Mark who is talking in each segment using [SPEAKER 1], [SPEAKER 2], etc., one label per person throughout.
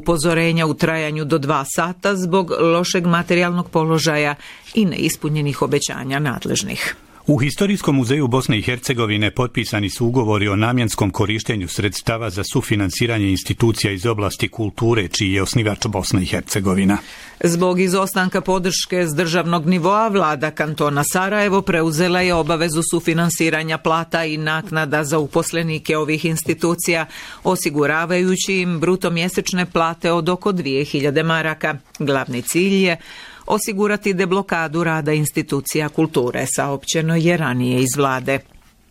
[SPEAKER 1] upozorenja u trajanju do 2 sata zbog lošeg materijalnog položaja i neispunjenih obećanja nadležnih.
[SPEAKER 2] U Historijskom muzeju Bosne i Hercegovine potpisani su ugovori o namjenskom korištenju sredstava za sufinansiranje institucija iz oblasti kulture, čiji je osnivač Bosna i Hercegovina.
[SPEAKER 1] Zbog izostanka podrške s državnog nivoa, vlada kantona Sarajevo preuzela je obavezu sufinansiranja plata i naknada za uposlenike ovih institucija, osiguravajući im bruto mjesečne plate od oko 2000 maraka. Glavni cilj je osigurati deblokadu rada institucija kulture, saopćeno je ranije iz vlade.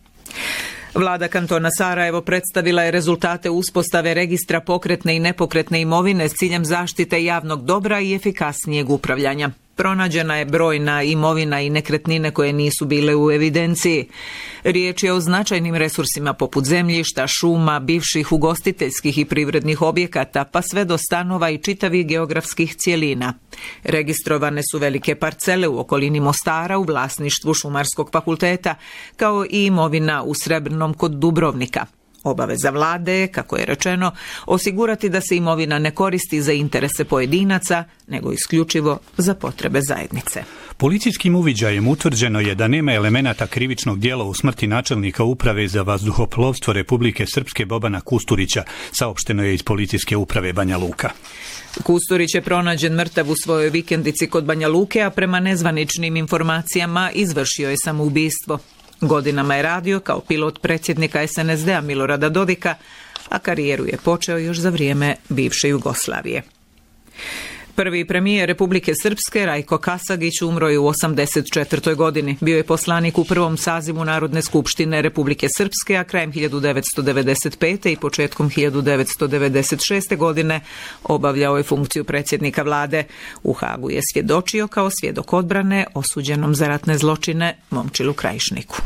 [SPEAKER 1] Vlada kantona Sarajevo predstavila je rezultate uspostave registra pokretne i nepokretne imovine s ciljem zaštite javnog dobra i efikasnijeg upravljanja. Pronađena je brojna imovina i nekretnine koje nisu bile u evidenciji. Riječ je o značajnim resursima poput zemljišta, šuma, bivših ugostiteljskih i privrednih objekata, pa sve do stanova i čitavih geografskih cjelina. Registrovane su velike parcele u okolini Mostara u vlasništvu Šumarskog fakulteta, kao i imovina u Srebrnom kod Dubrovnika. Obaveza vlade je, kako je rečeno, osigurati da se imovina ne koristi za interese pojedinaca, nego isključivo za potrebe zajednice.
[SPEAKER 2] Policijskim uviđajem utvrđeno je da nema elemenata krivičnog djela u smrti načelnika uprave za vazduhoplovstvo Republike Srpske Bobana Kusturića, saopšteno je iz Policijske uprave Banja Luka.
[SPEAKER 1] Kusturić je pronađen mrtav u svojoj vikendici kod Banja Luke, a prema nezvaničnim informacijama izvršio je samoubistvo. Godinama je radio kao pilot predsjednika SNSD-a Milorada Dodika, a karijeru je počeo još za vrijeme bivše Jugoslavije. Prvi premijer Republike Srpske, Rajko Kasagić, umro je u 84. godini. Bio je poslanik u prvom sazivu Narodne skupštine Republike Srpske, a krajem 1995. i početkom 1996. godine obavljao je funkciju predsjednika vlade. U Hagu je svjedočio kao svjedok odbrane osuđenom za ratne zločine Momčilu Krajišniku.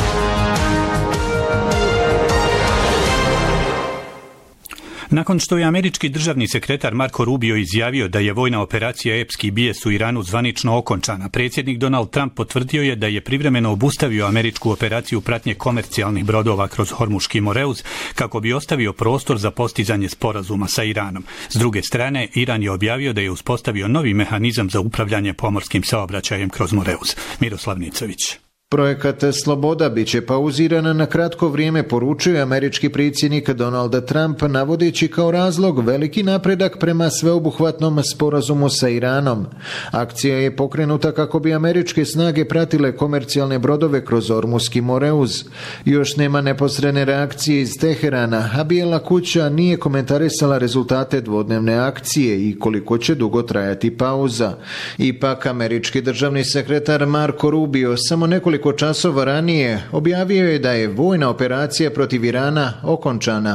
[SPEAKER 2] Nakon što je američki državni sekretar Marco Rubio izjavio da je vojna operacija epski bijes u Iranu zvanično okončana, predsjednik Donald Trump potvrdio je da je privremeno obustavio američku operaciju pratnje komercijalnih brodova kroz Hormuški moreuz kako bi ostavio prostor za postizanje sporazuma sa Iranom. S druge strane, Iran je objavio da je uspostavio novi mehanizam za upravljanje pomorskim saobraćajem kroz moreuz. Miroslav Nicović.
[SPEAKER 3] Projekat Sloboda biće pauziran na kratko vrijeme, poručuje američki predsjednik Donald Trump, navodeći kao razlog veliki napredak prema sveobuhvatnom sporazumu sa Iranom. Akcija je pokrenuta kako bi američke snage pratile komercijalne brodove kroz Hormuški moreuz. Još nema neposredne reakcije iz Teherana, a Bijela kuća nije komentarisala rezultate dvodnevne akcije i koliko će dugo trajati pauza. Ipak, američki državni sekretar Marco Rubio samo nekoliko časova ranije objavio je da je vojna operacija protiv Irana okončana.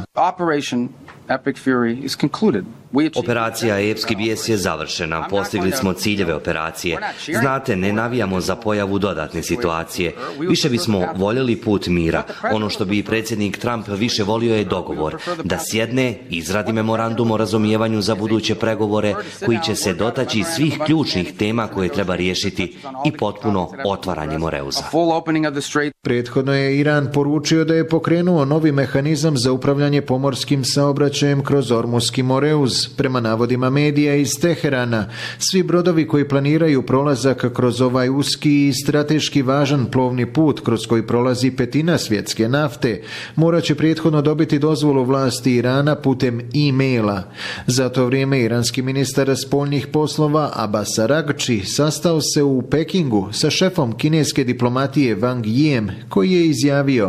[SPEAKER 4] Operacija Epski bijes je završena. Postigli smo ciljeve operacije. Znate, ne navijamo za pojavu dodatne situacije. Više bismo voljeli put mira. Ono što bi predsjednik Trump više volio je dogovor. Da sjedne, izradi memorandum o razumijevanju za buduće pregovore koji će se dotaći svih ključnih tema koje treba riješiti i potpuno otvaranje moreuza.
[SPEAKER 3] Prethodno je Iran poručio da je pokrenuo novi mehanizam za upravljanje pomorskim saobraćajem kroz Hormuški moreuz. Prema navodima medija iz Teherana, svi brodovi koji planiraju prolazak kroz ovaj uski i strateški važan plovni put kroz koji prolazi petina svjetske nafte, morat će prethodno dobiti dozvolu vlasti Irana putem e-maila. Za to vrijeme iranski ministar spoljnih poslova Abbas Araghči sastao se u Pekingu sa šefom kineske diplomatije Wang Yijem, koji je izjavio: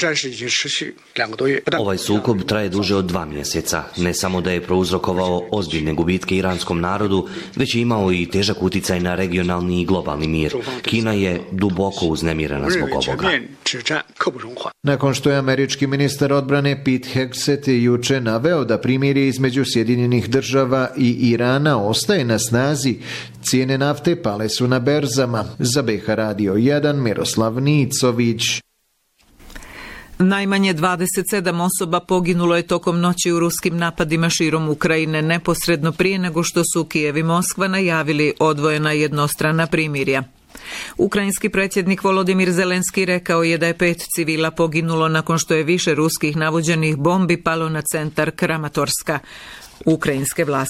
[SPEAKER 4] Ovaj sukob traje duže od 2 mjeseca. Ne samo da je prouzrokovao ozbiljne gubitke iranskom narodu, već je imao i težak utjecaj na regionalni i globalni mir. Kina je duboko uznemirena zbog ovoga.
[SPEAKER 3] Nakon što je američki ministar odbrane Pete Hegseth juče naveo da primirje između Sjedinjenih država i Irana ostaje na snazi, cijene nafte pale su na berzama. Za BH Radio 1, Miroslav Nicović.
[SPEAKER 1] Najmanje 27 osoba poginulo je tokom noći u ruskim napadima širom Ukrajine neposredno prije nego što su Kijev i Moskva najavili odvojena jednostrana primirja. Ukrajinski predsjednik Volodimir Zelenski rekao je da je 5 civila poginulo nakon što je više ruskih navođenih bombi palo na centar Kramatorska. Ukrajinske vlasti